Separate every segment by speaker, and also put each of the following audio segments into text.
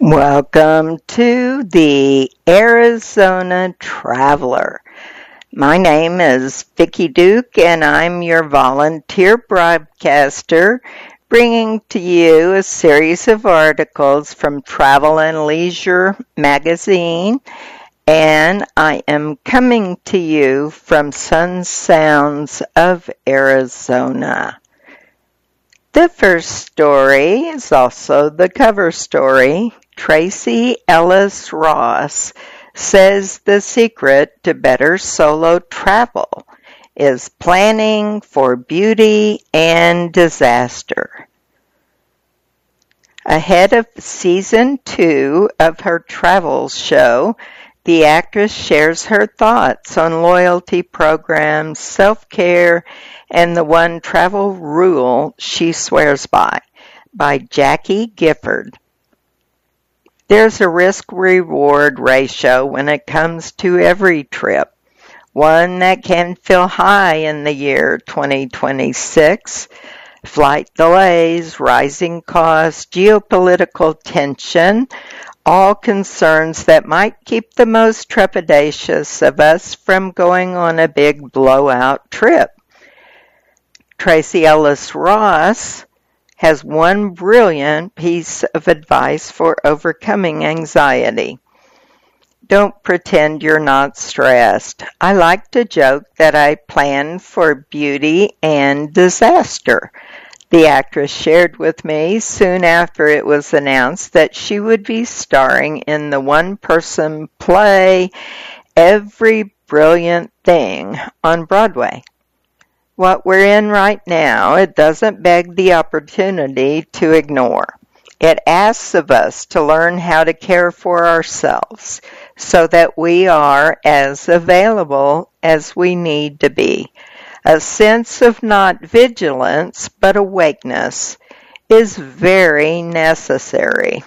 Speaker 1: Welcome to the Arizona Traveler. My name is Vicki Duke and I'm your volunteer broadcaster, bringing to you a series of articles from Travel and Leisure magazine, and I am coming to you from Sun Sounds of Arizona. The first story is also the cover story. Tracee Ellis Ross says the secret to better solo travel is planning for beauty and disaster. Ahead of season 2 of her travel show, the actress shares her thoughts on loyalty programs, self-care, and the one travel rule she swears by Jackie Gifford. There's a risk-reward ratio when it comes to every trip, one that can feel high in the year 2026. Flight delays, rising costs, geopolitical tension, all concerns that might keep the most trepidatious of us from going on a big blowout trip. Tracee Ellis Ross has one brilliant piece of advice for overcoming anxiety. Don't pretend you're not stressed. I like to joke that I plan for beauty and disaster. The actress shared with me soon after it was announced that she would be starring in the one-person play Every Brilliant Thing on Broadway. What we're in right now, it doesn't beg the opportunity to ignore. It asks of us to learn how to care for ourselves so that we are as available as we need to be. A sense of not vigilance, but awakeness is very necessary.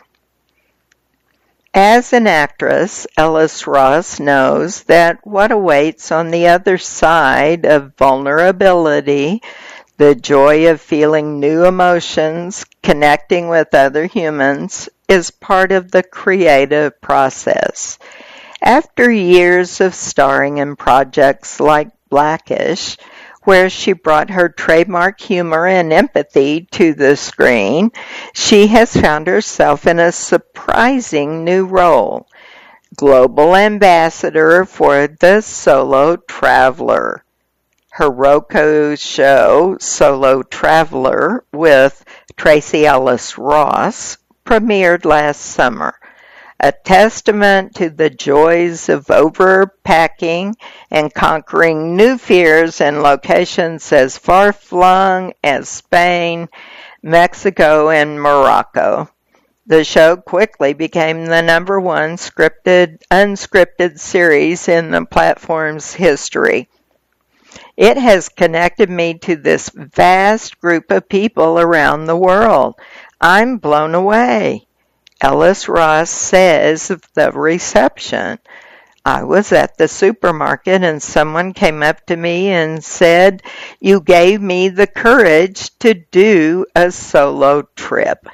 Speaker 1: As an actress, Ellis Ross knows that what awaits on the other side of vulnerability, the joy of feeling new emotions, connecting with other humans, is part of the creative process. After years of starring in projects like Blackish, where she brought her trademark humor and empathy to the screen, she has found herself in a surprising new role, global ambassador for the Solo Traveler. Her Roku show, Solo Traveler, with Tracee Ellis Ross, premiered last summer. A testament to the joys of overpacking and conquering new fears in locations as far-flung as Spain, Mexico, and Morocco. The show quickly became the number one unscripted series in the platform's history. It has connected me to this vast group of people around the world. I'm blown away. Ellis Ross says of the reception, I was at the supermarket and someone came up to me and said, "You gave me the courage to do a solo trip."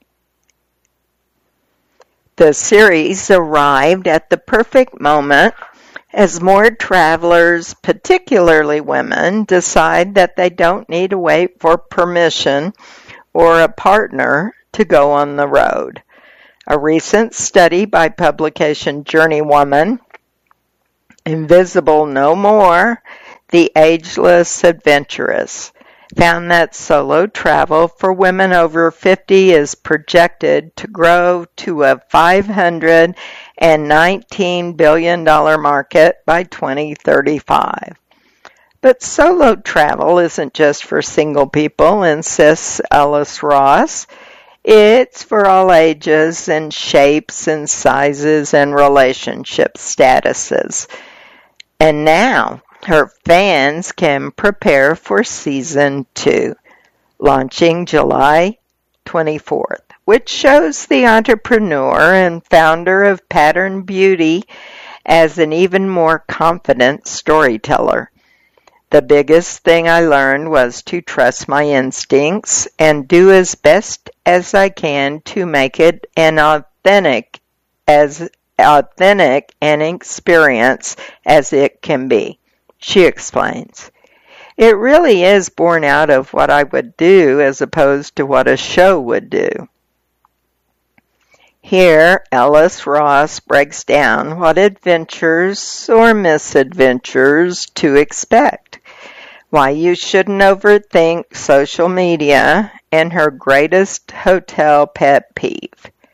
Speaker 1: The series arrived at the perfect moment as more travelers, particularly women, decide that they don't need to wait for permission or a partner to go on the road. A recent study by publication Journeywoman, Invisible No More, The Ageless Adventuress, found that solo travel for women over 50 is projected to grow to a $519 billion market by 2035. But solo travel isn't just for single people, insists Ellis Ross. It's for all ages and shapes and sizes and relationship statuses. And now her fans can prepare for season 2, launching July 24th, which shows the entrepreneur and founder of Pattern Beauty as an even more confident storyteller. The biggest thing I learned was to trust my instincts and do as best as I can to make it an authentic an experience as it can be. She explains. It really is born out of what I would do as opposed to what a show would do. Here, Ellis Ross breaks down what adventures or misadventures to expect, why you shouldn't overthink social media, and her greatest hotel pet peeve.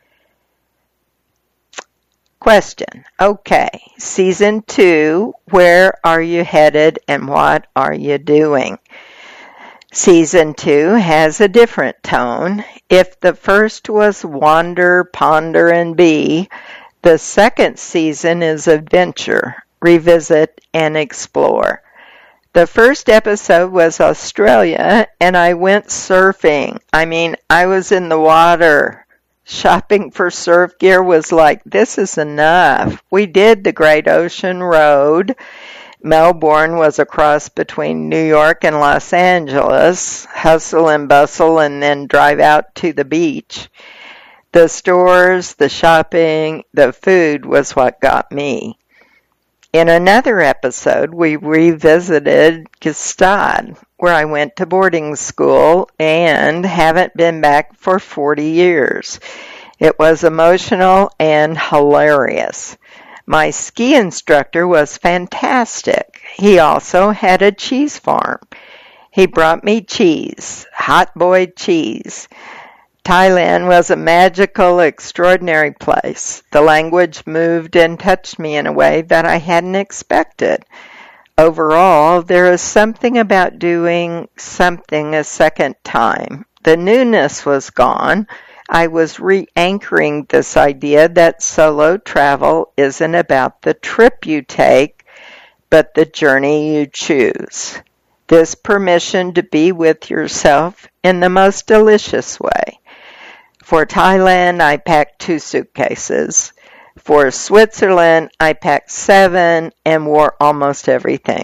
Speaker 1: Question. Okay, Season 2, where are you headed and what are you doing? Season 2 has a different tone. If the first was wander, ponder, and be, the second season is adventure, revisit, and explore. The first episode was Australia, and I went surfing. I was in the water. Shopping for surf gear was like, this is enough. We did the Great Ocean Road. Melbourne was a cross between New York and Los Angeles, hustle and bustle, and then drive out to the beach. The stores, the shopping, the food was what got me. In another episode, we revisited Gstaad, where I went to boarding school and haven't been back for 40 years. It was emotional and hilarious. My ski instructor was fantastic. He also had a cheese farm. He brought me cheese, hot boiled cheese. Thailand was a magical, extraordinary place. The language moved and touched me in a way that I hadn't expected. Overall, there is something about doing something a second time. The newness was gone. I was re-anchoring this idea that solo travel isn't about the trip you take, but the journey you choose. This permission to be with yourself in the most delicious way. For Thailand, I packed 2 suitcases. For Switzerland, I packed 7 and wore almost everything.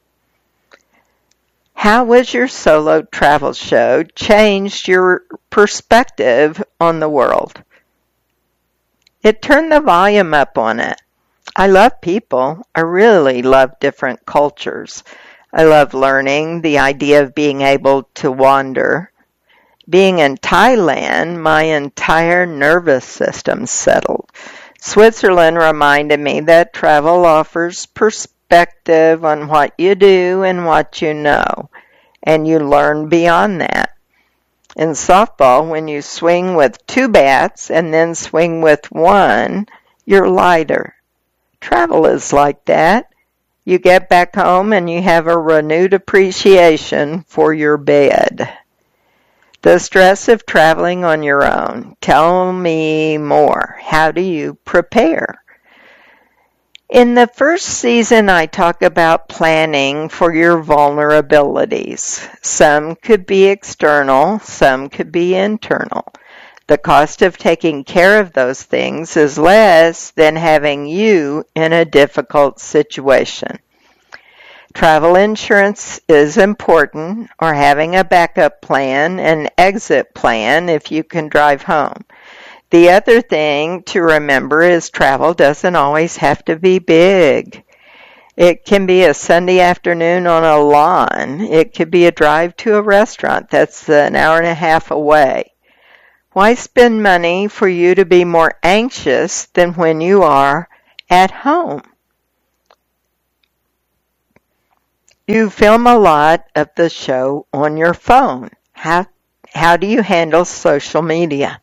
Speaker 1: How was your solo travel show changed your perspective on the world? It turned the volume up on it. I love people. I really love different cultures. I love learning, the idea of being able to wander. Being in Thailand, my entire nervous system settled. Switzerland reminded me that travel offers perspective on what you do and what you know, and you learn beyond that. In softball, when you swing with 2 bats and then swing with 1, you're lighter. Travel is like that. You get back home and you have a renewed appreciation for your bed. The stress of traveling on your own. Tell me more. How do you prepare? In the first season, I talk about planning for your vulnerabilities. Some could be external, some could be internal. The cost of taking care of those things is less than having you in a difficult situation. Travel insurance is important, or having a backup plan, an exit plan if you can drive home. The other thing to remember is travel doesn't always have to be big. It can be a Sunday afternoon on a lawn. It could be a drive to a restaurant that's an hour and a half away. Why spend money for you to be more anxious than when you are at home? You film a lot of the show on your phone. How do you handle social media?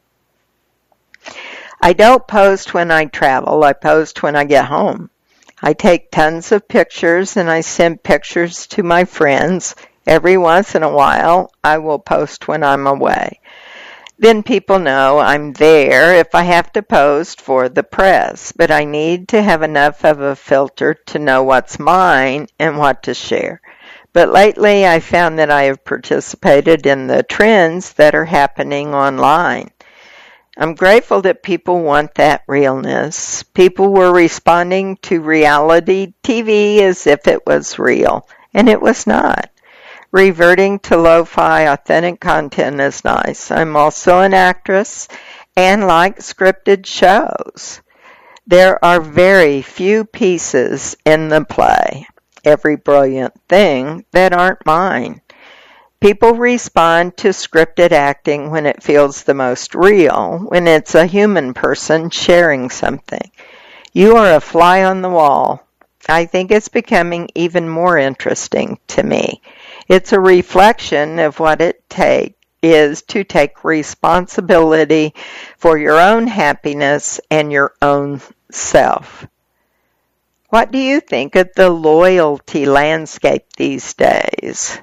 Speaker 1: I don't post when I travel. I post when I get home. I take tons of pictures and I send pictures to my friends. Every once in a while, I will post when I'm away. Then people know I'm there if I have to post for the press, but I need to have enough of a filter to know what's mine and what to share. But lately I found that I have participated in the trends that are happening online. I'm grateful that people want that realness. People were responding to reality TV as if it was real, and it was not. Reverting to lo-fi authentic content is nice. I'm also an actress, and like scripted shows. There are very few pieces in the play, Every Brilliant Thing, that aren't mine. People respond to scripted acting when it feels the most real, when it's a human person sharing something. You are a fly on the wall. I think it's becoming even more interesting to me. It's a reflection of what it is to take responsibility for your own happiness and your own self. What do you think of the loyalty landscape these days?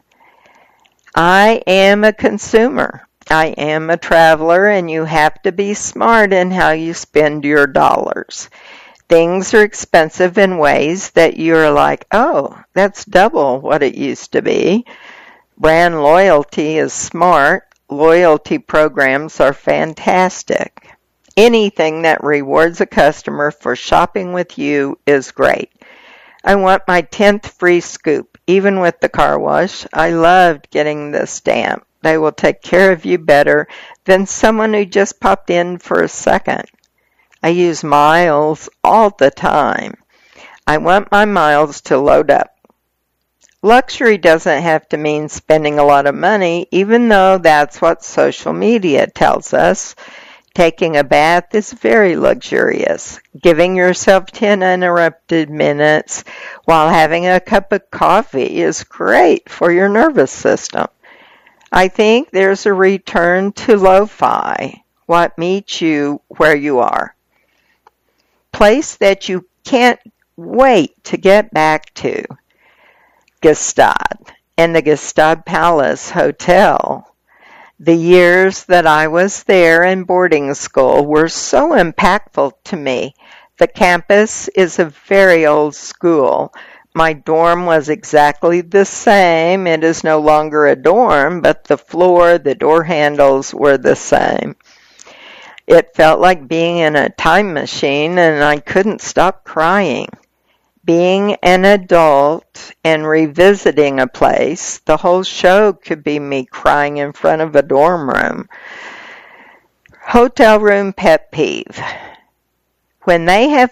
Speaker 1: I am a consumer. I am a traveler, and you have to be smart in how you spend your dollars. Things are expensive in ways that you're like, oh, that's double what it used to be. Brand loyalty is smart. Loyalty programs are fantastic. Anything that rewards a customer for shopping with you is great. I want my 10th free scoop, even with the car wash. I loved getting the stamp. They will take care of you better than someone who just popped in for a second. I use miles all the time. I want my miles to load up. Luxury doesn't have to mean spending a lot of money, even though that's what social media tells us. Taking a bath is very luxurious. Giving yourself 10 uninterrupted minutes while having a cup of coffee is great for your nervous system. I think there's a return to lo-fi, what meets you where you are. Place that you can't wait to get back to, Gstaad and the Gstaad Palace Hotel. The years that I was there in boarding school were so impactful to me. The campus is a very old school. My dorm was exactly the same. It is no longer a dorm, but the floor, the door handles were the same. It felt like being in a time machine, and I couldn't stop crying. Being an adult and revisiting a place, the whole show could be me crying in front of a dorm room. Hotel room pet peeve. When they have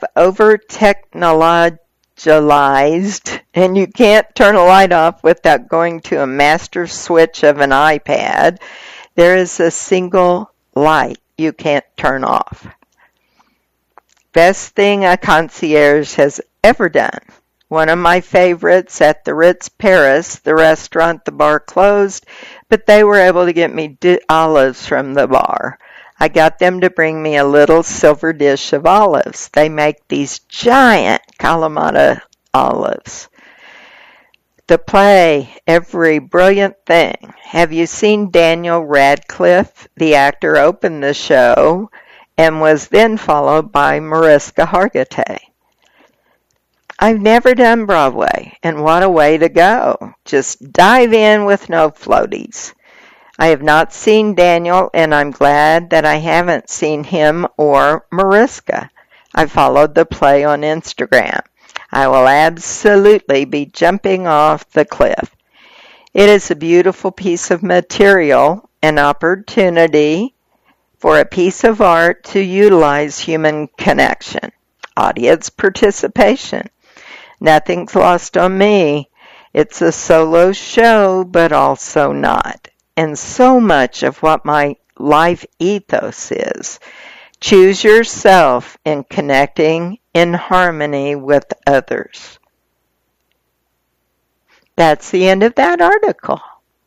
Speaker 1: over-technologized and you can't turn a light off without going to a master switch of an iPad, there is a single light you can't turn off. Best thing a concierge has ever done. One of my favorites at the Ritz Paris, the restaurant, the bar closed, but they were able to get me olives from the bar. I got them to bring me a little silver dish of olives. They make these giant Kalamata olives. The play, Every Brilliant Thing. Have you seen Daniel Radcliffe? The actor opened the show and was then followed by Mariska Hargitay. I've never done Broadway, and what a way to go. Just dive in with no floaties. I have not seen Daniel, and I'm glad that I haven't seen him or Mariska. I followed the play on Instagram. I will absolutely be jumping off the cliff. It is a beautiful piece of material, an opportunity for a piece of art to utilize human connection, audience participation. Nothing's lost on me. It's a solo show, but also not. And so much of what my life ethos is. Choose yourself in connecting in harmony with others. That's the end of that article.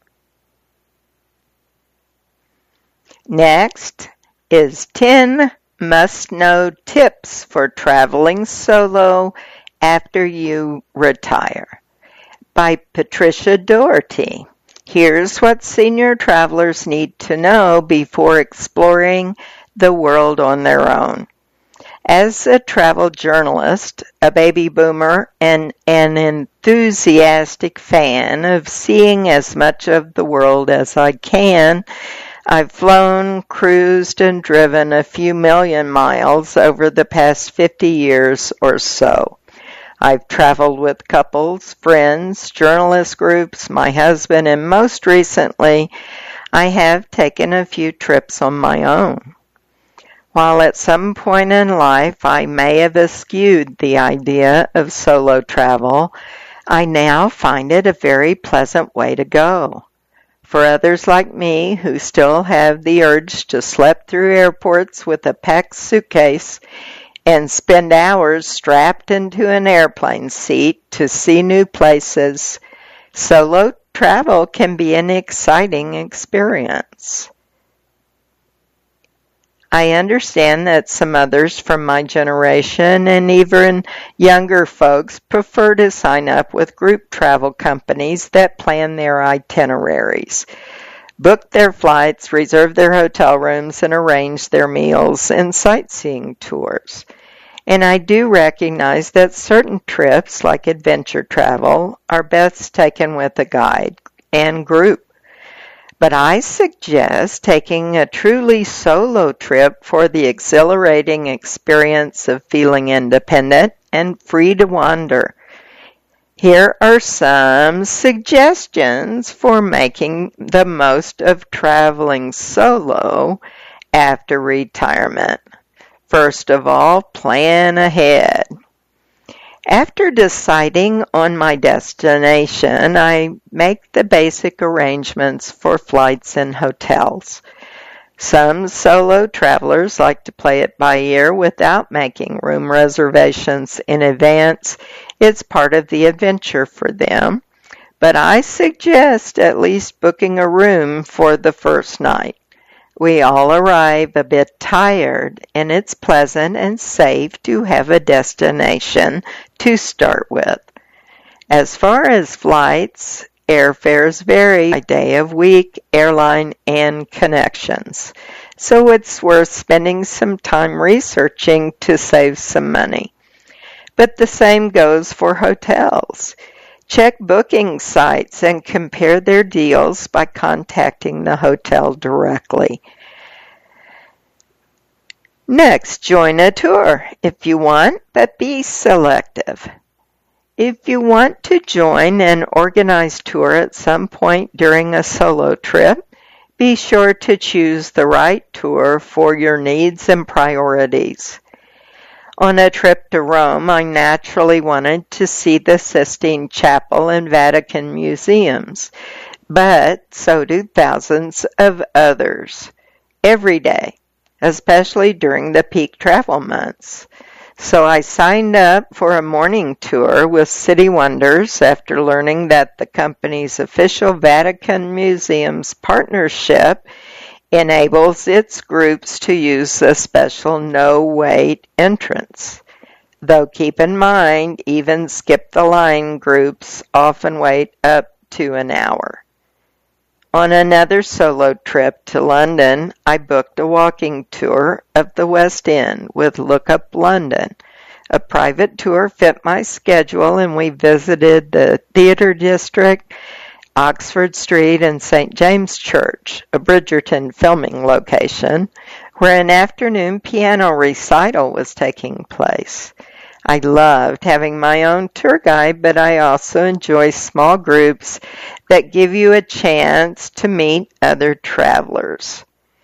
Speaker 1: Next is 10 must-know tips for traveling solo after you retire by Patricia Doherty. Here's what senior travelers need to know before exploring the world on their own. As a travel journalist, a baby boomer, and an enthusiastic fan of seeing as much of the world as I can, I've flown, cruised, and driven a few million miles over the past 50 years or so. I've traveled with couples, friends, journalist groups, my husband, and most recently, I have taken a few trips on my own. While at some point in life I may have eschewed the idea of solo travel, I now find it a very pleasant way to go. For others like me who still have the urge to slip through airports with a packed suitcase and spend hours strapped into an airplane seat to see new places, solo travel can be an exciting experience. I understand that some others from my generation and even younger folks prefer to sign up with group travel companies that plan their itineraries, book their flights, reserve their hotel rooms, and arrange their meals and sightseeing tours. And I do recognize that certain trips, like adventure travel, are best taken with a guide and group. But I suggest taking a truly solo trip for the exhilarating experience of feeling independent and free to wander. Here are some suggestions for making the most of traveling solo after retirement. First of all, plan ahead. After deciding on my destination, I make the basic arrangements for flights and hotels. Some solo travelers like to play it by ear without making room reservations in advance. It's part of the adventure for them, but I suggest at least booking a room for the first night. We all arrive a bit tired, and it's pleasant and safe to have a destination to start with. As far as flights, airfares vary by day of week, airline, and connections, so it's worth spending some time researching to save some money. But the same goes for hotels. Check booking sites and compare their deals by contacting the hotel directly. Next, join a tour if you want, but be selective. If you want to join an organized tour at some point during a solo trip, be sure to choose the right tour for your needs and priorities. On a trip to Rome, I naturally wanted to see the Sistine Chapel and Vatican museums, but so do thousands of others every day, especially during the peak travel months. So I signed up for a morning tour with City Wonders after learning that the company's official Vatican Museums partnership enables its groups to use a special no-wait entrance. Though keep in mind, even skip-the-line groups often wait up to an hour. On another solo trip to London, I booked a walking tour of the West End with Look Up London. A private tour fit my schedule, and we visited the Theatre District, Oxford Street, and St. James Church, a Bridgerton filming location, where an afternoon piano recital was taking place. I loved having my own tour guide, but I also enjoy small groups that give you a chance to meet other travelers.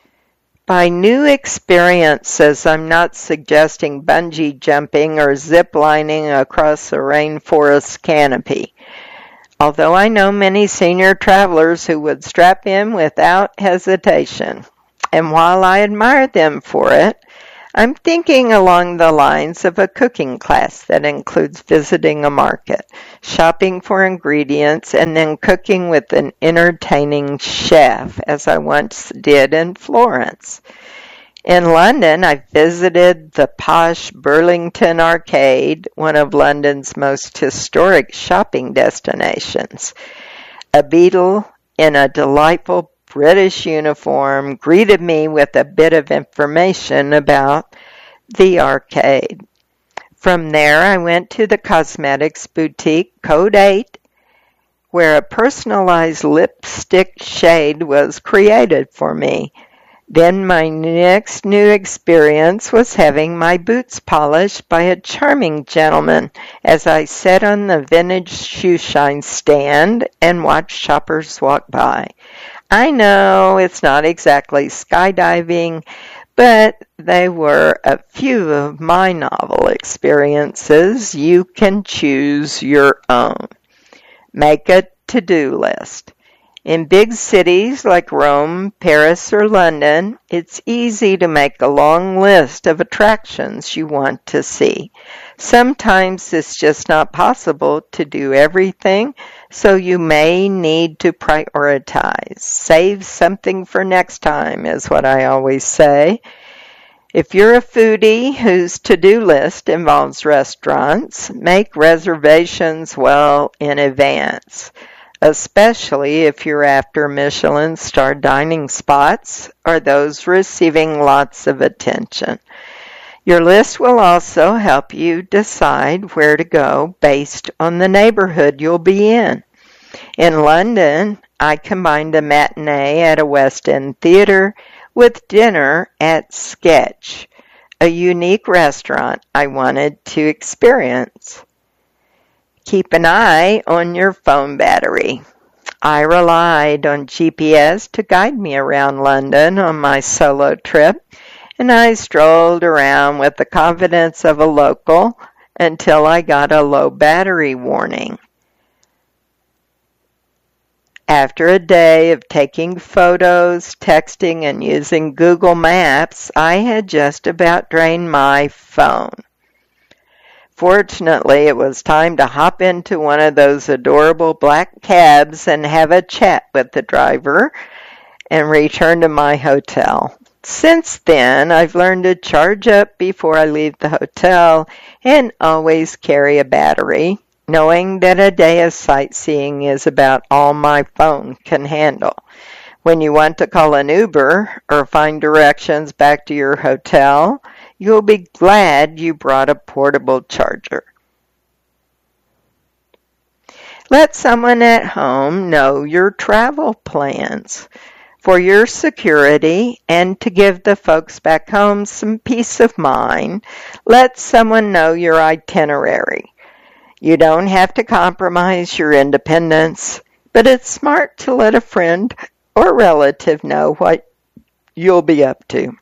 Speaker 1: By new experiences, I'm not suggesting bungee jumping or zip lining across a rainforest canopy. Although I know many senior travelers who would strap in without hesitation. And while I admire them for it, I'm thinking along the lines of a cooking class that includes visiting a market, shopping for ingredients, and then cooking with an entertaining chef, as I once did in Florence. In London, I visited the posh Burlington Arcade, one of London's most historic shopping destinations. A beadle in a delightful British uniform greeted me with a bit of information about the arcade. From there, I went to the cosmetics boutique Code 8, where a personalized lipstick shade was created for me. Then my next new experience was having my boots polished by a charming gentleman as I sat on the vintage shoe shine stand and watched shoppers walk by. I know it's not exactly skydiving, but they were a few of my novel experiences. You can choose your own. Make a to-do list. In big cities like Rome, Paris, or London, it's easy to make a long list of attractions you want to see. Sometimes it's just not possible to do everything, so you may need to prioritize. Save something for next time is what I always say. If you're a foodie whose to-do list involves restaurants, make reservations well in advance, especially if you're after Michelin-star dining spots or those receiving lots of attention. Your list will also help you decide where to go based on the neighborhood you'll be in. In London, I combined a matinee at a West End theater with dinner at Sketch, a unique restaurant I wanted to experience. Keep an eye on your phone battery. I relied on GPS to guide me around London on my solo trip, and I strolled around with the confidence of a local until I got a low battery warning. After a day of taking photos, texting, and using Google Maps, I had just about drained my phone. Fortunately, it was time to hop into one of those adorable black cabs and have a chat with the driver and return to my hotel. Since then, I've learned to charge up before I leave the hotel and always carry a battery, knowing that a day of sightseeing is about all my phone can handle. When you want to call an Uber or find directions back to your hotel, you'll be glad you brought a portable charger. Let someone at home know your travel plans. For your security and to give the folks back home some peace of mind, let someone know your itinerary. You don't have to compromise your independence, but it's smart to let a friend or relative know what you'll be up to.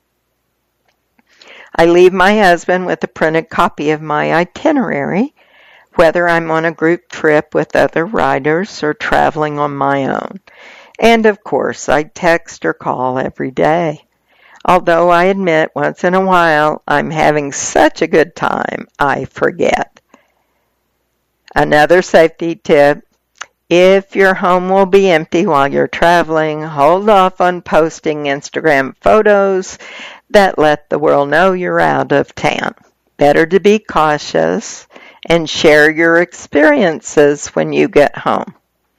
Speaker 1: I leave my husband with a printed copy of my itinerary, whether I'm on a group trip with other riders or traveling on my own. And of course, I text or call every day. Although I admit once in a while I'm having such a good time, I forget. Another safety tip: if your home will be empty while you're traveling, hold off on posting Instagram photos that let the world know you're out of town. Better to be cautious and share your experiences when you get home.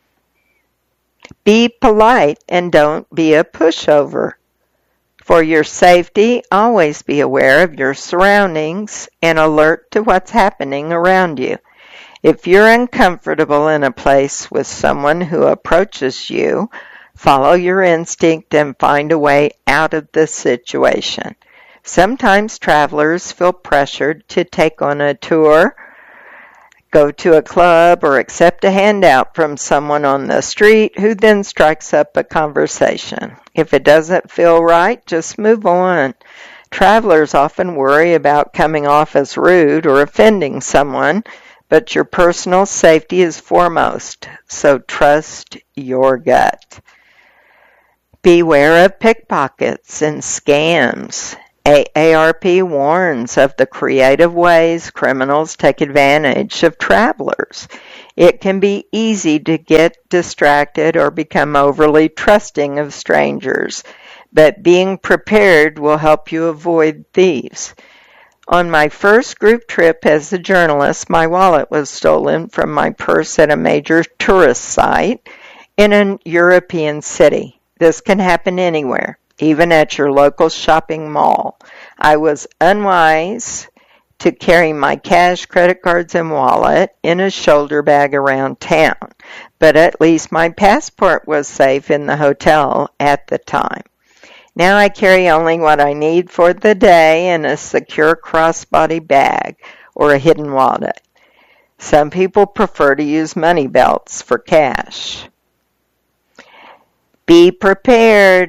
Speaker 1: Be polite and don't be a pushover. For your safety, always be aware of your surroundings and alert to what's happening around you. If you're uncomfortable in a place with someone who approaches you, follow your instinct and find a way out of the situation. Sometimes travelers feel pressured to take on a tour, go to a club, or accept a handout from someone on the street who then strikes up a conversation. If it doesn't feel right, just move on. Travelers often worry about coming off as rude or offending someone, but your personal safety is foremost, so trust your gut. Beware of pickpockets and scams. AARP warns of the creative ways criminals take advantage of travelers. It can be easy to get distracted or become overly trusting of strangers, but being prepared will help you avoid thieves. On my first group trip as a journalist, my wallet was stolen from my purse at a major tourist site in a European city. This can happen anywhere, even at your local shopping mall. I was unwise to carry my cash, credit cards, and wallet in a shoulder bag around town, but at least my passport was safe in the hotel at the time. Now I carry only what I need for the day in a secure crossbody bag or a hidden wallet. Some people prefer to use money belts for cash. Be prepared.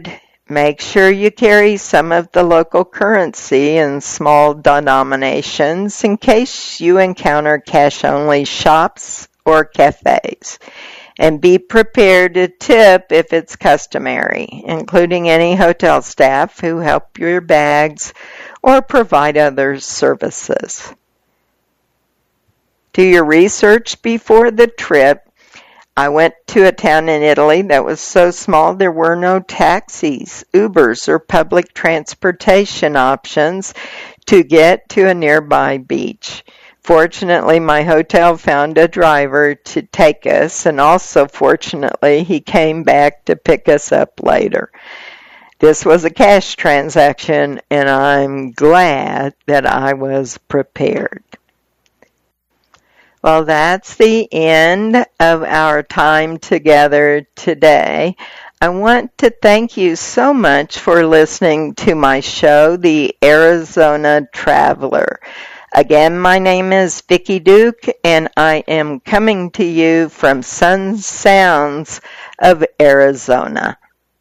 Speaker 1: Make sure you carry some of the local currency in small denominations in case you encounter cash-only shops or cafes. And be prepared to tip if it's customary, including any hotel staff who help your bags or provide other services. Do your research before the trip. I went to a town in Italy that was so small there were no taxis, Ubers, or public transportation options to get to a nearby beach. Fortunately, my hotel found a driver to take us, and also fortunately, he came back to pick us up later. This was a cash transaction, and I'm glad that I was prepared. Well, that's the end of our time together today. I want to thank you so much for listening to my show, The Arizona Traveler. Again, my name is Vicki Duke, and I am coming to you from Sun Sounds of Arizona.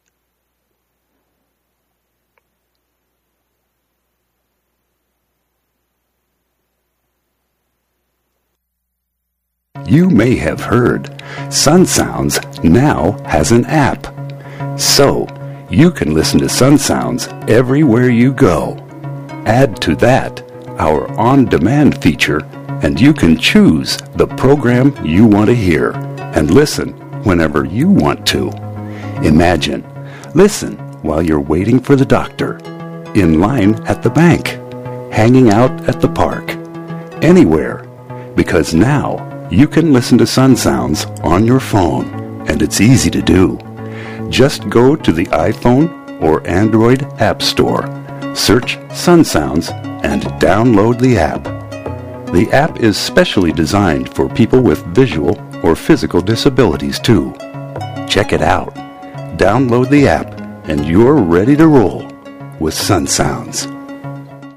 Speaker 2: You may have heard Sun Sounds now has an app. So, you can listen to Sun Sounds everywhere you go. Add to that our on-demand feature, and you can choose the program you want to hear and listen whenever you want to. Imagine, listen while you're waiting for the doctor, in line at the bank, hanging out at the park, anywhere, because now you can listen to Sun Sounds on your phone, and it's easy to do. Just go to the iPhone or Android App Store, search Sun Sounds, and download the app. The app is specially designed for people with visual or physical disabilities too. Check it out. Download the app, and you're ready to roll with Sun Sounds.